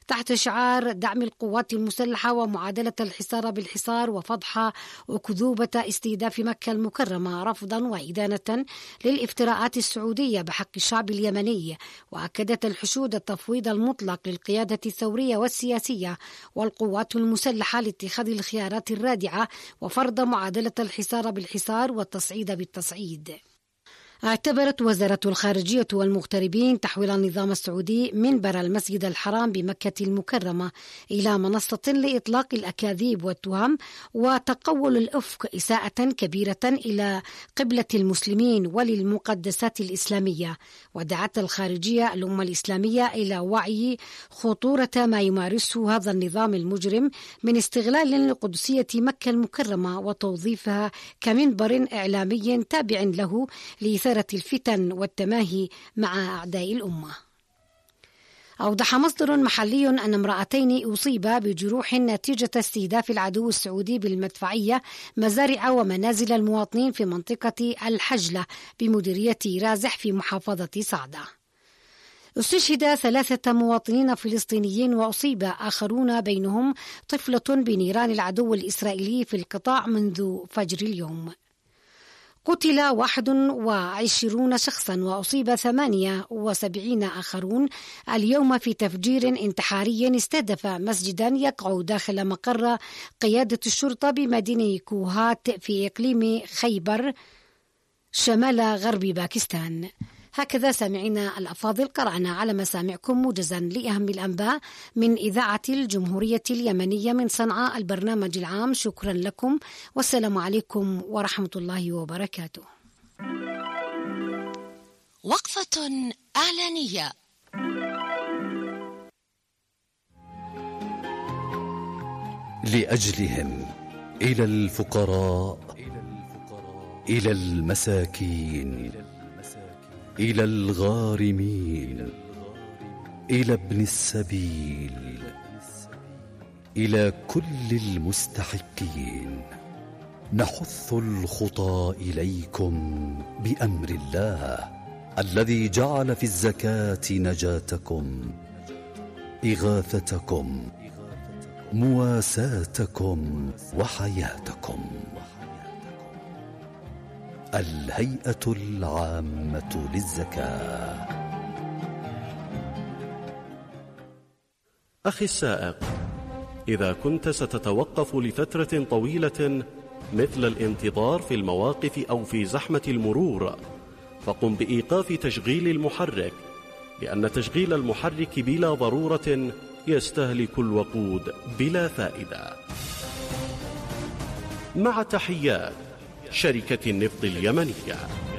تحت شعار دعم القوات المسلحة ومعادلة الحصار بالحصار وفضح وكذوبة استهداف مكة المكرمة رفضا وإدانة للافتراءات السعودية بحق الشعب اليمني. وأكدت الحشود التفويض المطلق للقيادة الثورية والسياسية والقوات المسلحة لاتخاذ الخيارات الرادعة وفرض معادلة الحصار بالحصار والتصعيد بالتصعيد. اعتبرت وزارة الخارجية والمغتربين تحويل النظام السعودي منبر المسجد الحرام بمكة المكرمة إلى منصة لإطلاق الأكاذيب والتهم وتقول الأفق إساءة كبيرة إلى قبلة المسلمين وللمقدسات الإسلامية. ودعت الخارجية الأمة الإسلامية إلى وعي خطورة ما يمارسه هذا النظام المجرم من استغلال لقدسية مكة المكرمة وتوظيفها كمنبر إعلامي تابع له لإثارة الفتن والتماهي مع أعداء الأمة. أوضح مصدر محلي أن امرأتين أصيبا بجروح نتيجة استهداف العدو السعودي بالمدفعية مزارع ومنازل المواطنين في منطقة الحجلة بمديرية رازح في محافظة صعدة. استشهد 3 مواطنين فلسطينيين وأصيب آخرون بينهم طفلة بنيران العدو الإسرائيلي في القطاع منذ فجر اليوم. قتل 21 شخصا وأصيب 78 آخرون اليوم في تفجير انتحاري استهدف مسجدا يقع داخل مقر قيادة الشرطة بمدينة كوهات في إقليم خيبر شمال غرب باكستان. هكذا سامعينا الأفاضل قرأنا على مسامعكم موجزا لأهم الأنباء من إذاعة الجمهورية اليمنية من صنعاء البرنامج العام. شكرا لكم والسلام عليكم ورحمة الله وبركاته. وقفة إعلانية. لأجلهم إلى الفقراء، إلى المساكين، إلى الغارمين، إلى ابن السبيل، إلى كل المستحقين، نحث الخطى إليكم بأمر الله الذي جعل في الزكاة نجاتكم، إغاثتكم، مواساتكم وحياتكم. الهيئة العامة للزكاة. أخي السائق، إذا كنت ستتوقف لفترة طويلة مثل الانتظار في المواقف أو في زحمة المرور، فقم بإيقاف تشغيل المحرك، لأن تشغيل المحرك بلا ضرورة يستهلك الوقود بلا فائدة. مع تحيات شركة النفط اليمنية.